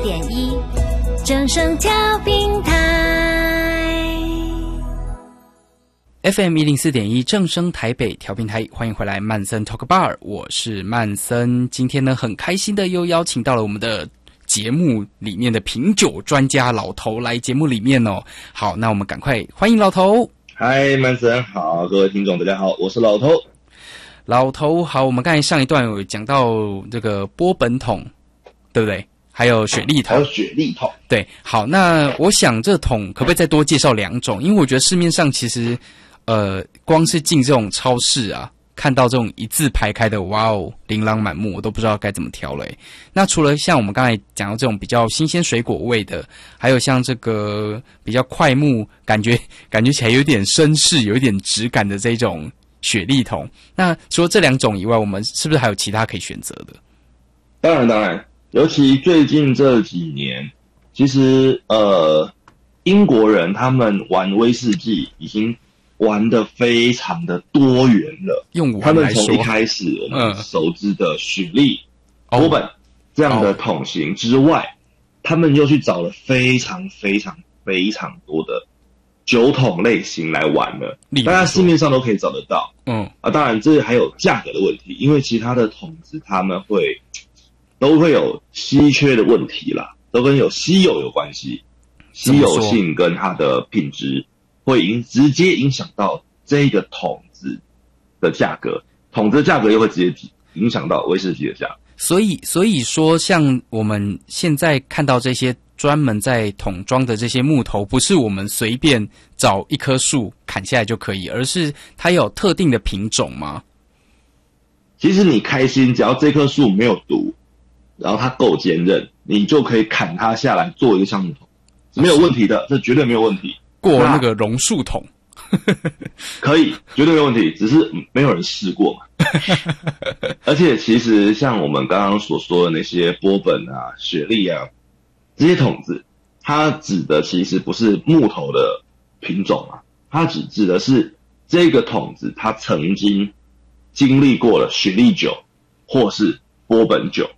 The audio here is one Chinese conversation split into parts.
104.1正声调频台 FM 104.1正声台北调频台，欢迎回来曼森 Talk Bar， 我是曼森。今天呢，很开心的又邀请到了我们的节目里面的品酒专家老头来节目里面哦。好，那我们赶快欢迎老头。 嗨，曼森好，各位听众大家好，我是老头。 老头好，我们刚才上一段有讲到这个波本桶，对不对？还有雪莉桶， 还有雪莉桶。 对，好，那我想这桶可不可以再多介绍2种？因为我觉得市面上其实，光是进这种超市啊，看到这种一字排开的，哇哦，琳琅满目，我都不知道该怎么挑了。那除了像我们刚才讲到这种比较新鲜水果味的，还有像这个比较快木，感觉起来有点绅士、有一点质感的这种雪莉桶。那除了这2种以外，我们是不是还有其他可以选择的？ 当然，尤其最近这几年，其实英国人他们玩威士忌已经玩得非常的多元了。他们从一开始我们熟知的雪莉、波本这样的桶型之外，他们又去找了非常非常非常多的酒桶类型来玩了，大家市面上都可以找得到。当然这还有价格的问题，因为其他的桶子他们都会有稀缺的问题啦，都跟有稀有有关系，稀有性跟它的品质会直接影响到这个桶子的价格，桶子的价格又会直接影响到威士忌的价格。 所以说，像我们现在看到这些专门在桶装的这些木头，不是我们随便找一棵树砍下来就可以，而是它有特定的品种吗？ 其实你开心，只要这棵树没有毒，然后它够坚韧，你就可以砍它下来做一个橡木桶，没有问题的，这绝对没有问题。 过那个榕树桶可以，绝对没有问题，只是没有人试过嘛。而且其实像我们刚刚所说的那些波本啊、雪莉啊这些桶子，它指的其实不是木头的品种啊，它只指的是这个桶子它曾经经历过了雪莉酒或是波本酒。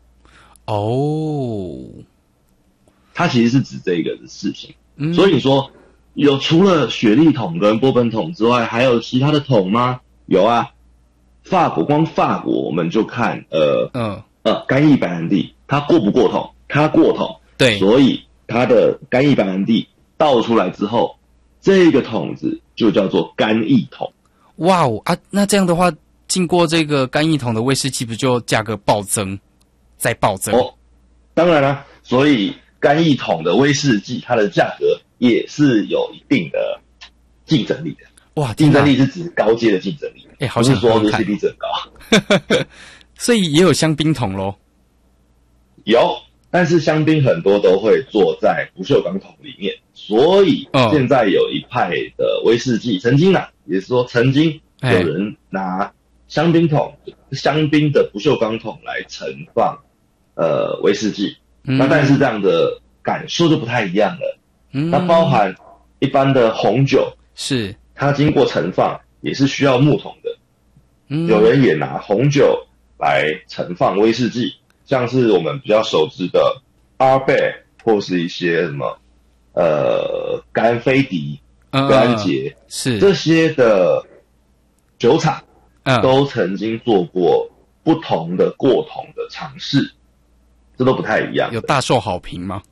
它其实是指这个的事情。所以你说除了雪莉桶跟波本桶之外，还有其他的桶吗？有啊，光法国我们就看干邑白兰地，它过不过桶？它过桶， 对， 所以它的干邑白兰地倒出来之后，这个桶子就叫做干邑桶。 哇哦啊，那这样的话，经过这个干邑桶的威士忌不就价格暴增，再暴增？ 当然啦，所以干邑桶的威士忌它的价格也是有一定的竞争力的。哇，竞争力是指高阶的竞争力， 好像不是说 CP 值很高。 所以也有香槟桶咯？ 有，但是香槟很多都会做在不锈钢桶里面，所以现在有一派的威士忌曾经也是说曾经有人拿香槟的不锈钢桶来盛放威士忌，那但是这样的感受就不太一样了。它包含一般的红酒， 是它经过盛放也是需要木桶的。有人也拿红酒来盛放威士忌，像是我们比较熟知的阿贝或是一些什么格兰菲迪、格兰杰， 是这些的酒厂都曾经做过不同的过桶的尝试，这都不太一样。 有大受好评吗？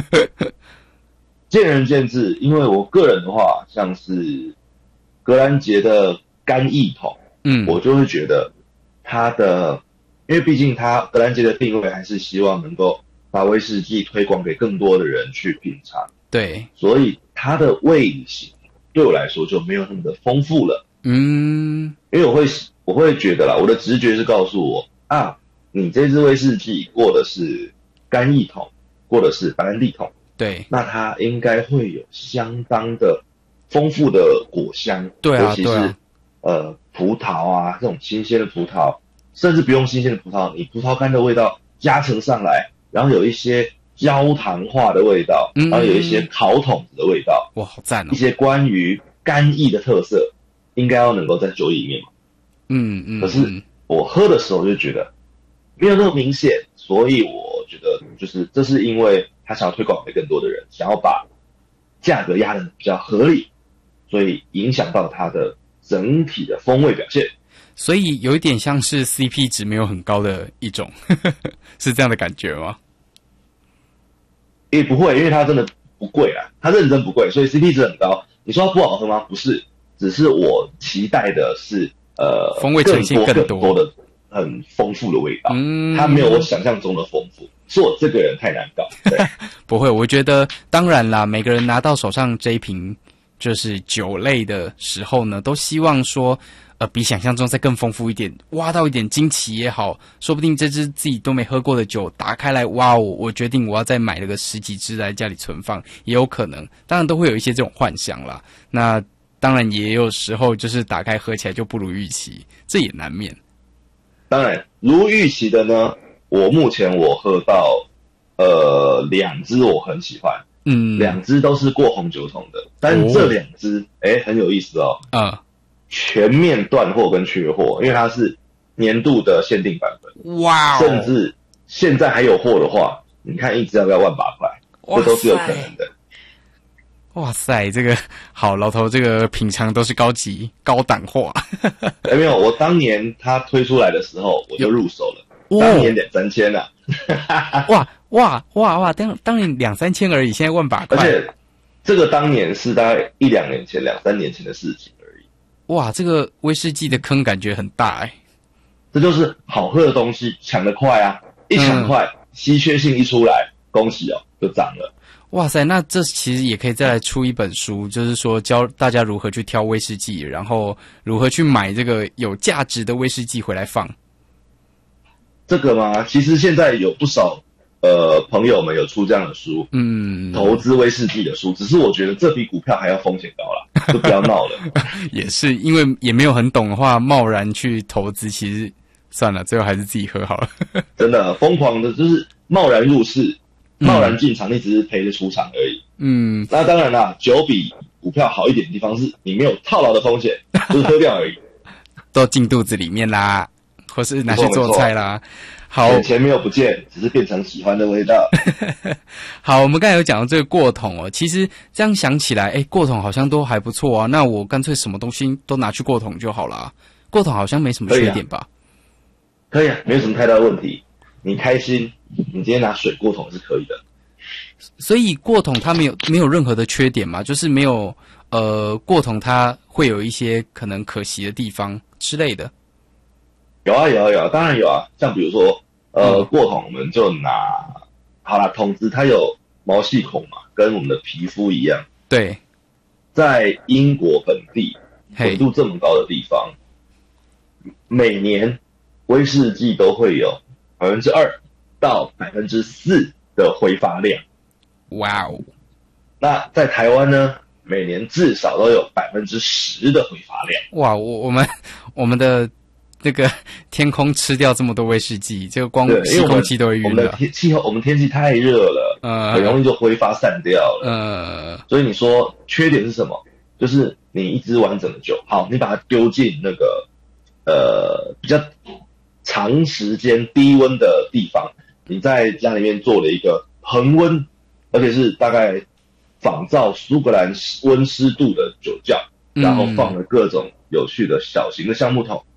见仁见智，因为我个人的话，像是格兰杰的干邑桶，我就会觉得因为毕竟格兰杰的定位还是希望能够把威士忌推广给更多的人去品尝， 对， 所以它的味型对我来说就没有那么的丰富了。因为我会觉得啦，我的直觉是告诉我你这支威士忌过的是干邑桶，过的是白兰地桶， 对， 那它应该会有相当的丰富的果香， 对啊， 尤其是葡萄啊，这种新鲜的葡萄，甚至不用新鲜的葡萄，你葡萄干的味道加成上来，然后有一些焦糖化的味道，然后有一些烤桶子的味道， 哇，好赞哦！ 一些关于干邑的特色，应该要能够在酒里面嘛。可是我喝的时候就觉得没有那么明显，所以我觉得就是这是因为他想要推广给更多的人，想要把价格压得比较合理，所以影响到它的整体的风味表现。 所以有一点像是 CP 值没有很高的一种，是这样的感觉吗？ 也不会，因为它真的不贵啦，它认真不贵，所以 CP 值很高。你说它不好喝吗？不是，只是我期待的是风味呈现更多的很丰富的味道，它没有我想象中的丰富，是我这个人太难搞。对不会，我觉得当然啦，每个人拿到手上这一瓶就是酒类的时候呢，都希望说比想象中再更丰富一点，挖到一点惊奇也好，说不定这支自己都没喝过的酒打开来，哇哦，我决定我要再买了个10几支来家里存放，也有可能，当然都会有一些这种幻想啦。那当然也有时候就是打开喝起来就不如预期，这也难免。 当然如预期的呢，目前我喝到2支我很喜欢，2支都是过红酒桶的，但这2支很有意思哦，全面断货跟缺货，因为它是年度的限定版本， 哇， 甚至现在还有货的话，你看一支要不要180块，这都是有可能的。 哇塞，这个好，老头这个品尝都是高级高档货。 没有，我当年它推出来的时候我就入手了，当年2-3千啊。 哇，当年2-3千而已，现在180块， 而且这个当年是大概1-2年前、2-3年前的事情而已。 哇，这个威士忌的坑感觉很大这就是好喝的东西抢得快啊，一抢快，稀缺性一出来，恭喜哦，就涨了。 哇塞，那这其实也可以再来出一本书，就是说教大家如何去挑威士忌，然后如何去买这个有价值的威士忌回来放。 这个嘛，其实现在有不少朋友们有出这样的书，投资威士忌的书，只是我觉得这比股票还要风险高啦，就不要闹了。 也是因为也没有很懂的话，贸然去投资，其实算了，最后还是自己喝好了。 真的疯狂的，就是贸然入市。贸然进场，你只是赔着出场而已。那当然啦，酒比股票好一点的地方是你没有套牢的风险，就是喝掉而已， 都进肚子里面啦，或是拿去做菜啦。好， 钱没有不见，只是变成喜欢的味道。 好，我们刚才有讲到这个过桶哦，其实这样想起来，过桶好像都还不错啊。那我干脆什么东西都拿去过桶就好了，过桶好像没什么缺点吧？ 可以啊，没有什么太大的问题。你开心，你今天拿水过桶是可以的。 所以过桶它没有任何的缺点嘛，就是没有过桶它会有一些可能可惜的地方之类的。 有啊，当然有啊。像比如说过桶我们就拿好啦，桶子它有毛细孔嘛，跟我们的皮肤一样。 对，在英国本地纬度这么高的地方，每年威士忌都会有2%到4%的挥发量。 哇哦！ 那在台湾呢，每年至少都有10%的挥发量。 哇，我们的那个天空吃掉这么多威士忌，这个光吸空气都会晕的。 我们天气太热了，很容易就挥发散掉了。所以你说缺点是什么？就是你一支完整的酒，好，你把它丢进那个比较长时间低温的地方，你在家里面做了一个恒温，而且是大概仿照苏格兰温湿度的酒窖，然后放了各种有趣的小型的橡木桶，